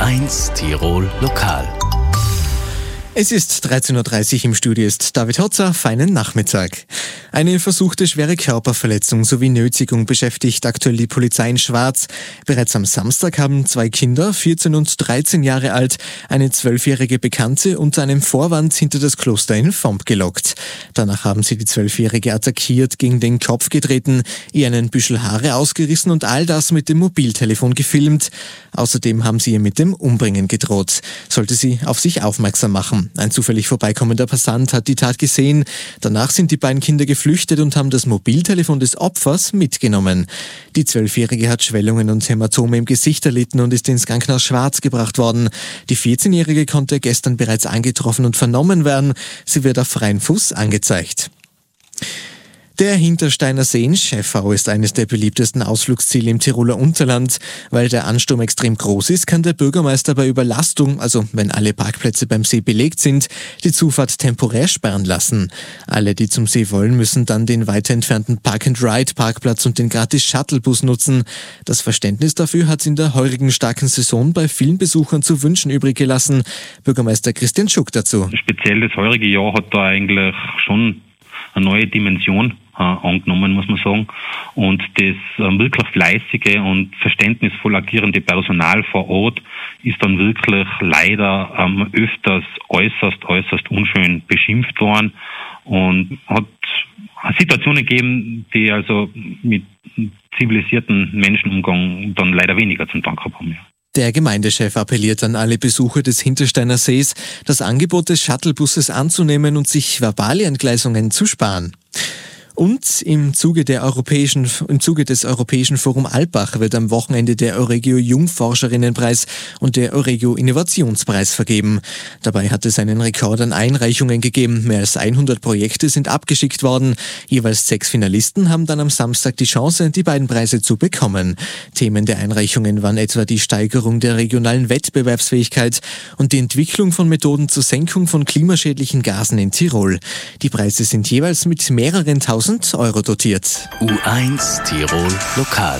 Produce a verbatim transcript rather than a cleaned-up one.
eins Tirol Lokal. Es ist dreizehn Uhr dreißig, im Studio ist David Hotzer. Feinen Nachmittag. Eine versuchte schwere Körperverletzung sowie Nötigung beschäftigt aktuell die Polizei in Schwarz. Bereits am Samstag haben zwei Kinder, vierzehn und dreizehn Jahre alt, eine zwölfjährige Bekannte unter einem Vorwand hinter das Kloster in Vomp gelockt. Danach haben sie die zwölfjährige attackiert, gegen den Kopf getreten, ihr einen Büschel Haare ausgerissen und all das mit dem Mobiltelefon gefilmt. Außerdem haben sie ihr mit dem Umbringen gedroht. Sollte sie auf sich aufmerksam machen. Ein zufällig vorbeikommender Passant hat die Tat gesehen. Danach sind die beiden Kinder geflüchtet und haben das Mobiltelefon des Opfers mitgenommen. Die Zwölfjährige hat Schwellungen und Hämatome im Gesicht erlitten und ist ins Krankenhaus Schwarz gebracht worden. Die vierzehnjährige konnte gestern bereits angetroffen und vernommen werden. Sie wird auf freien Fuß angezeigt. Der Hintersteiner See in Schäffau ist eines der beliebtesten Ausflugsziele im Tiroler Unterland. Weil der Ansturm extrem groß ist, kann der Bürgermeister bei Überlastung, also wenn alle Parkplätze beim See belegt sind, die Zufahrt temporär sperren lassen. Alle, die zum See wollen, müssen dann den weiter entfernten Park-and-Ride-Parkplatz und den Gratis-Shuttlebus nutzen. Das Verständnis dafür hat in der heurigen starken Saison bei vielen Besuchern zu wünschen übrig gelassen. Bürgermeister Christian Schuck dazu. Speziell das heurige Jahr hat da eigentlich schon eine neue Dimension äh, angenommen, muss man sagen. Und das äh, wirklich fleißige und verständnisvoll agierende Personal vor Ort ist dann wirklich leider ähm, öfters äußerst, äußerst unschön beschimpft worden und hat Situationen gegeben, die also mit zivilisierten Menschenumgang dann leider weniger zum Dank haben. Ja. Der Gemeindechef appelliert an alle Besucher des Hintersteiner Sees, das Angebot des Shuttlebusses anzunehmen und sich verbale Entgleisungen zu sparen. Und im Zuge, der europäischen, im Zuge des Europäischen Forum Alpbach wird am Wochenende der Euregio Jungforscherinnenpreis und der Euregio Innovationspreis vergeben. Dabei hat es einen Rekord an Einreichungen gegeben. Mehr als hundert Projekte sind abgeschickt worden. Jeweils sechs Finalisten haben dann am Samstag die Chance, die beiden Preise zu bekommen. Themen der Einreichungen waren etwa die Steigerung der regionalen Wettbewerbsfähigkeit und die Entwicklung von Methoden zur Senkung von klimaschädlichen Gasen in Tirol. Die Preise sind jeweils mit mehreren tausend Euro dotiert. U eins Tirol Lokal.